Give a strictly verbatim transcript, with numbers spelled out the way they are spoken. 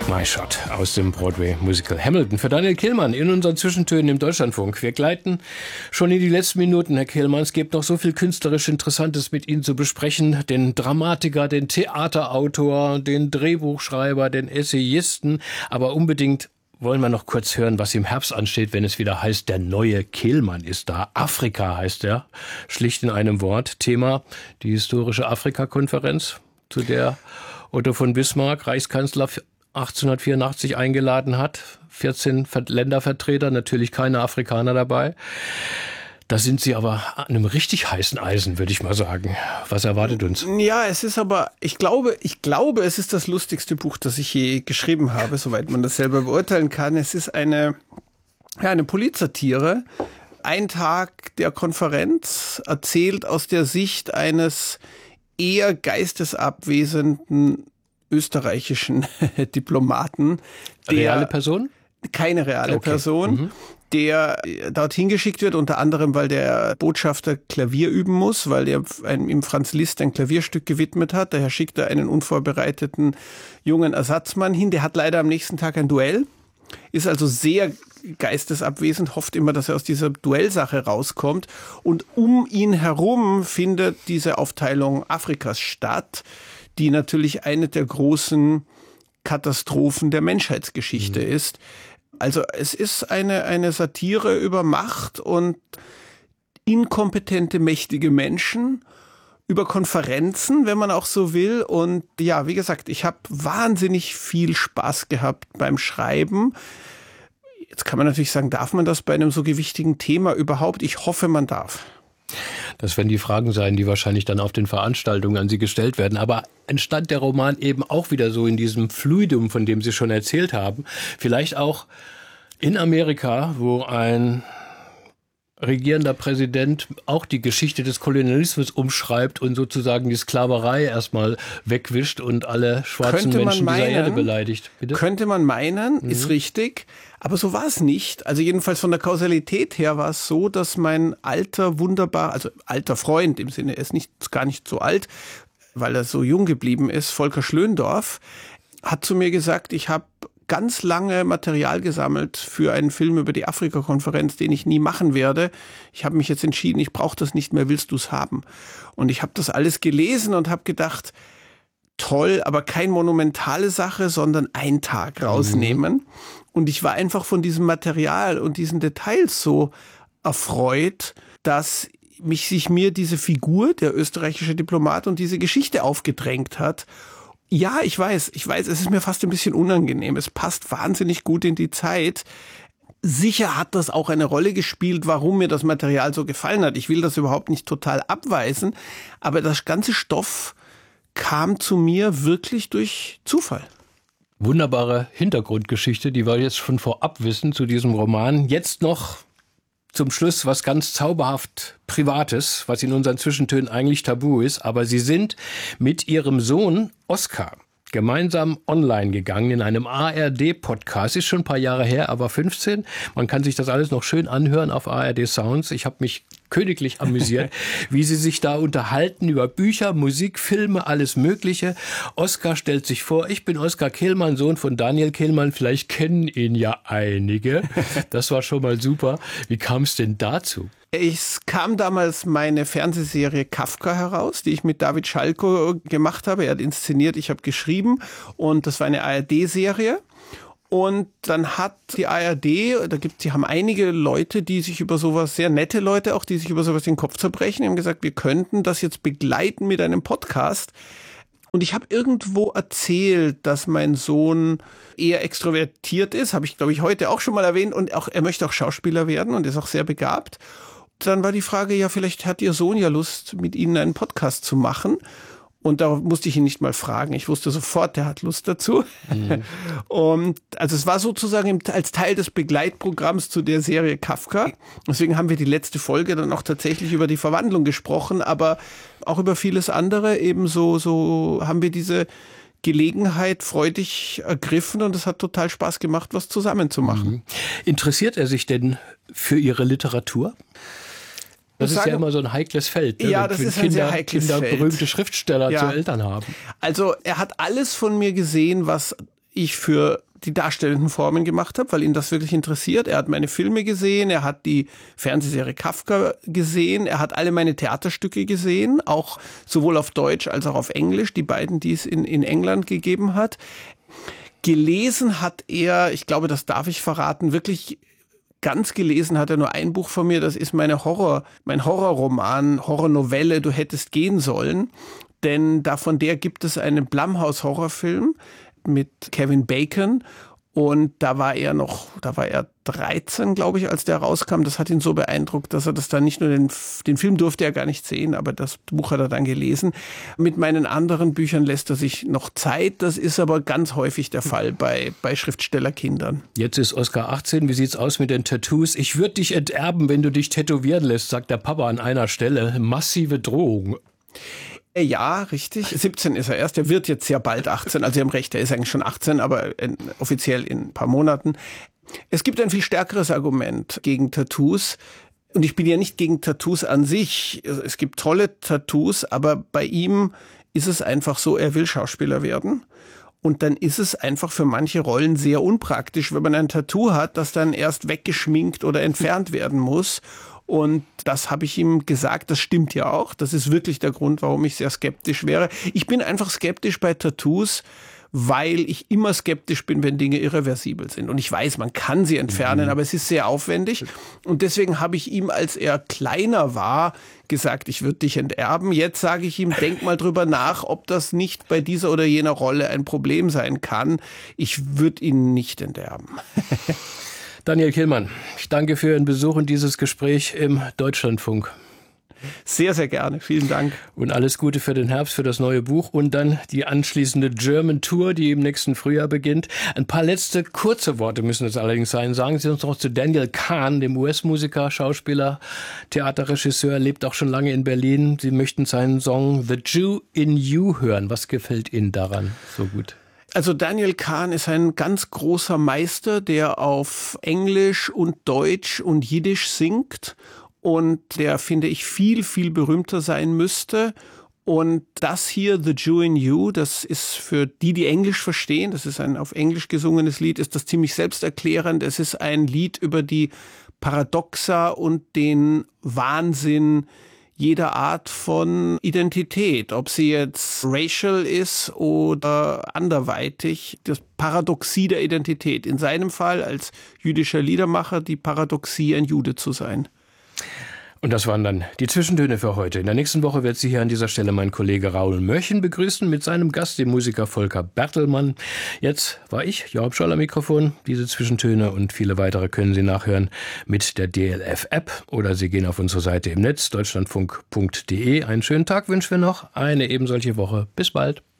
My Shot aus dem Broadway-Musical Hamilton für Daniel Kehlmann in unseren Zwischentönen im Deutschlandfunk. Wir gleiten schon in die letzten Minuten, Herr Kehlmann. Es gibt noch so viel künstlerisch Interessantes mit Ihnen zu besprechen. Den Dramatiker, den Theaterautor, den Drehbuchschreiber, den Essayisten. Aber unbedingt wollen wir noch kurz hören, was im Herbst ansteht, wenn es wieder heißt, der neue Kehlmann ist da. Afrika heißt er, schlicht in einem Wort. Thema, die historische Afrika-Konferenz, zu der Otto von Bismarck, Reichskanzler, achtzehnhundertvierundachtzig eingeladen hat. vierzehn Ländervertreter, natürlich keine Afrikaner dabei. Da sind Sie aber an einem richtig heißen Eisen, würde ich mal sagen. Was erwartet uns? Ja, es ist aber, ich glaube, ich glaube, es ist das lustigste Buch, das ich je geschrieben habe, soweit man das selber beurteilen kann. Es ist eine, ja, eine Politsatire. Ein Tag der Konferenz, erzählt aus der Sicht eines eher geistesabwesenden österreichischen Diplomaten. Der, reale Person? Keine reale okay. Person, mhm. der dorthin geschickt wird, unter anderem, weil der Botschafter Klavier üben muss, weil er einem, ihm Franz Liszt ein Klavierstück gewidmet hat. Daher schickt er einen unvorbereiteten jungen Ersatzmann hin. Der hat leider am nächsten Tag ein Duell, ist also sehr geistesabwesend, hofft immer, dass er aus dieser Duellsache rauskommt. Und um ihn herum findet diese Aufteilung Afrikas statt, die natürlich eine der großen Katastrophen der Menschheitsgeschichte mhm. ist. Also es ist eine, eine Satire über Macht und inkompetente, mächtige Menschen, über Konferenzen, wenn man auch so will. Und ja, wie gesagt, ich habe wahnsinnig viel Spaß gehabt beim Schreiben. Jetzt kann man natürlich sagen, darf man das bei einem so gewichtigen Thema überhaupt? Ich hoffe, man darf. Das werden die Fragen sein, die wahrscheinlich dann auf den Veranstaltungen an Sie gestellt werden. Aber entstand der Roman eben auch wieder so in diesem Fluidum, von dem Sie schon erzählt haben? Vielleicht auch in Amerika, wo ein regierender Präsident auch die Geschichte des Kolonialismus umschreibt und sozusagen die Sklaverei erstmal wegwischt und alle schwarzen Menschen meinen, dieser Erde beleidigt. Bitte? Könnte man meinen, mhm. ist richtig. Aber so war es nicht. Also jedenfalls von der Kausalität her war es so, dass mein alter, wunderbar, also alter Freund im Sinne, er ist nicht, gar nicht so alt, weil er so jung geblieben ist, Volker Schlöndorff, hat zu mir gesagt, ich habe ganz lange Material gesammelt für einen Film über die Afrika-Konferenz, den ich nie machen werde. Ich habe mich jetzt entschieden, ich brauche das nicht mehr, willst du es haben? Und ich habe das alles gelesen und habe gedacht, toll, aber keine monumentale Sache, sondern einen Tag rausnehmen. Mhm. Und ich war einfach von diesem Material und diesen Details so erfreut, dass mich sich mir diese Figur, der österreichische Diplomat, und diese Geschichte aufgedrängt hat. Ja, ich weiß, ich weiß, es ist mir fast ein bisschen unangenehm. Es passt wahnsinnig gut in die Zeit. Sicher hat das auch eine Rolle gespielt, warum mir das Material so gefallen hat. Ich will das überhaupt nicht total abweisen, aber das ganze Stoff kam zu mir wirklich durch Zufall. Wunderbare Hintergrundgeschichte, die wir jetzt schon vorab wissen zu diesem Roman. Jetzt noch zum Schluss was ganz zauberhaft Privates, was in unseren Zwischentönen eigentlich tabu ist. Aber Sie sind mit Ihrem Sohn Oskar gemeinsam online gegangen in einem A R D-Podcast. Ist schon ein paar Jahre her, aber fünfzehn. Man kann sich das alles noch schön anhören auf A R D Sounds. Ich habe mich königlich amüsiert, wie sie sich da unterhalten über Bücher, Musik, Filme, alles Mögliche. Oskar stellt sich vor, ich bin Oskar Kehlmann, Sohn von Daniel Kehlmann. Vielleicht kennen ihn ja einige. Das war schon mal super. Wie kam es denn dazu? Es kam damals meine Fernsehserie Kafka heraus, die ich mit David Schalko gemacht habe. Er hat inszeniert, ich habe geschrieben, und das war eine A R D-Serie. Und dann hat die A R D, da gibt, die haben einige Leute, die sich über sowas, sehr nette Leute auch, die sich über sowas den Kopf zerbrechen, die haben gesagt, wir könnten das jetzt begleiten mit einem Podcast. Und ich habe irgendwo erzählt, dass mein Sohn eher extrovertiert ist, habe ich, glaube ich, heute auch schon mal erwähnt, und auch er möchte auch Schauspieler werden und ist auch sehr begabt. Dann war die Frage, ja, vielleicht hat Ihr Sohn ja Lust, mit Ihnen einen Podcast zu machen. Und da musste ich ihn nicht mal fragen. Ich wusste sofort, der hat Lust dazu. Mhm. Und also es war sozusagen als Teil des Begleitprogramms zu der Serie Kafka. Deswegen haben wir die letzte Folge dann auch tatsächlich über die Verwandlung gesprochen, aber auch über vieles andere. Ebenso so haben wir diese Gelegenheit freudig ergriffen, und es hat total Spaß gemacht, was zusammen zu machen. Mhm. Interessiert er sich denn für Ihre Literatur? Das ist sagen, ja immer so ein heikles Feld, ne? Ja, das ist ein Kinder, sehr heikles Kinder Feld. berühmte Schriftsteller ja. zu Eltern haben. Also er hat alles von mir gesehen, was ich für die darstellenden Formen gemacht habe, weil ihn das wirklich interessiert. Er hat meine Filme gesehen, er hat die Fernsehserie Kafka gesehen, er hat alle meine Theaterstücke gesehen, auch sowohl auf Deutsch als auch auf Englisch, die beiden, die es in, in England gegeben hat. Gelesen hat er, ich glaube, das darf ich verraten, wirklich ganz gelesen hat er nur ein Buch von mir, das ist meine Horror, mein Horrorroman, Horrornovelle, Du hättest gehen sollen. Denn da von der gibt es einen Blumhouse-Horrorfilm mit Kevin Bacon. Und da war er noch, da war er dreizehn, glaube ich, als der rauskam. Das hat ihn so beeindruckt, dass er das dann nicht nur, den, den Film durfte er gar nicht sehen, aber das Buch hat er dann gelesen. Mit meinen anderen Büchern lässt er sich noch Zeit. Das ist aber ganz häufig der Fall bei, bei Schriftstellerkindern. Jetzt ist Oskar achtzehn. Wie sieht's aus mit den Tattoos? Ich würde dich enterben, wenn du dich tätowieren lässt, sagt der Papa an einer Stelle. Massive Drohung. Ja, richtig. siebzehn ist er erst. Er wird jetzt sehr bald achtzehn. Also Sie haben recht, er ist eigentlich schon achtzehn, aber offiziell in ein paar Monaten. Es gibt ein viel stärkeres Argument gegen Tattoos. Und ich bin ja nicht gegen Tattoos an sich. Es gibt tolle Tattoos, aber bei ihm ist es einfach so, er will Schauspieler werden. Und dann ist es einfach für manche Rollen sehr unpraktisch, wenn man ein Tattoo hat, das dann erst weggeschminkt oder entfernt werden muss. Und das habe ich ihm gesagt, das stimmt ja auch. Das ist wirklich der Grund, warum ich sehr skeptisch wäre. Ich bin einfach skeptisch bei Tattoos, weil ich immer skeptisch bin, wenn Dinge irreversibel sind. Und ich weiß, man kann sie entfernen, mhm. aber es ist sehr aufwendig. Und deswegen habe ich ihm, als er kleiner war, gesagt, ich würde dich enterben. Jetzt sage ich ihm, denk mal drüber nach, ob das nicht bei dieser oder jener Rolle ein Problem sein kann. Ich würde ihn nicht enterben. Daniel Kehlmann, ich danke für Ihren Besuch und dieses Gespräch im Deutschlandfunk. Sehr, sehr gerne. Vielen Dank. Und alles Gute für den Herbst, für das neue Buch und dann die anschließende German Tour, die im nächsten Frühjahr beginnt. Ein paar letzte kurze Worte müssen es allerdings sein. Sagen Sie uns noch zu Daniel Kahn, dem U S-Musiker, Schauspieler, Theaterregisseur, lebt auch schon lange in Berlin. Sie möchten seinen Song The Jew in You hören. Was gefällt Ihnen daran so gut? Also Daniel Kahn ist ein ganz großer Meister, der auf Englisch und Deutsch und Jiddisch singt und der, finde ich, viel, viel berühmter sein müsste. Und das hier, The Jew in You, das ist für die, die Englisch verstehen, das ist ein auf Englisch gesungenes Lied, ist das ziemlich selbsterklärend. Es ist ein Lied über die Paradoxa und den Wahnsinn jeder Art von Identität, ob sie jetzt racial ist oder anderweitig, das Paradoxie der Identität. In seinem Fall als jüdischer Liedermacher die Paradoxie, ein Jude zu sein. Und das waren dann die Zwischentöne für heute. In der nächsten Woche wird Sie hier an dieser Stelle mein Kollege Raoul Mörchen begrüßen mit seinem Gast, dem Musiker Volker Bertelmann. Jetzt war ich, Joachim Scholl am Mikrofon. Diese Zwischentöne und viele weitere können Sie nachhören mit der D L F-App oder Sie gehen auf unsere Seite im Netz deutschlandfunk punkt de. Einen schönen Tag wünschen wir noch, eine eben solche Woche. Bis bald.